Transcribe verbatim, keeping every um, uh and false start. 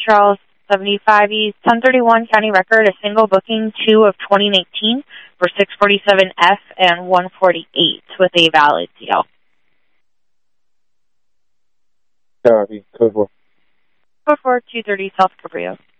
Charles seventy-five East, ten thirty-one County Record, a single booking, two of twenty nineteen for six forty-seven F and one forty-eight with a valid C L. Copy. Code four. Code four, two thirty South Cabrillo.